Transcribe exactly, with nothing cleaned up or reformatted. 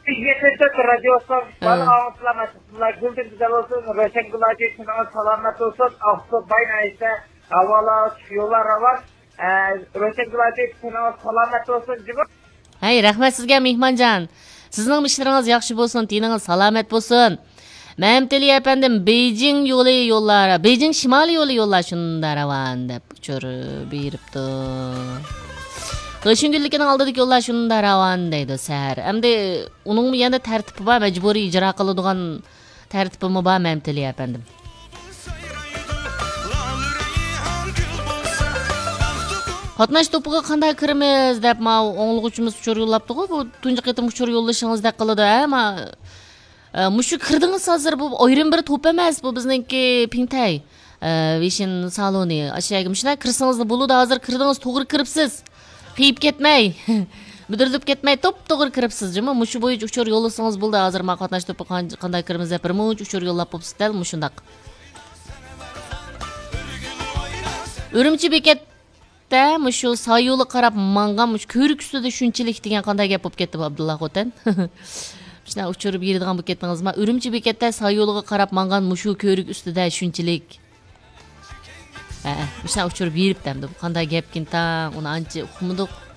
Yeterli radyosu bana ağıtlamasınlar. Güldür güzel olsun. Röşen Gülacı sınavı salamet olsun. Ağustos bayına ise havalar, yollar var. Röşen Gülacı sınavı salamet olsun. Hey, rahmet sizge Mihmancan. Sizning ishlaringiz yaxshi bo'lsin, tiningiz salomat bo'lsin. Mamtili efendim Beijing yo'li yo'llari, Beijing shimoliy yo'li yo'llar shunda ravan deb uçurib beribdi. Qo'shingillikning oldidagi yo'llar shunda ravan deydi sar. Endi uning yana tartibi bor, majburiy ijro qiladigan tartibi bor mamtili efendim. Qatnash to'piga qanday kiramiz deb ma o'ng'ilg'uchimiz uchur yo'llabdi-ku. Bu tunji qitim uchur yo'llashingizdek qiladi, ama mushu kirdingiz hozir bu ayrim bir to'p emas, bu bizningki Pingtay Vishin saloni. Ashyaga shunday kirsangiz bo'ladi, hozir kirdingiz, to'g'ri kiribsiz. Qiyib ketmay. Bidirib ketmay, to'p-to'g'ri kiribsiz, jimi? Mushu bo'yicha uchur yo'llasangiz bo'ldi. Hozir ma qatnash to'pi qanday kiramiz deb bir munch uchur yo'llab bo'libsiz-da, mushundaq. Urumchi bekat da mushu soyuli qarab mangan mush ko'rik ustida shunchalik degan qanday gap bo'lib ketdi bu Abdulla Xo'tan. Shuna uchirib yeridigan bo'lib ketdingizmi? Urumchi bekatda soyuliga qarab mangan mushu ko'rik ustida shunchalik. Ha, shuna uchirib yeribdi. Bu qanday gapkin ta, uni ancha uqmidiq.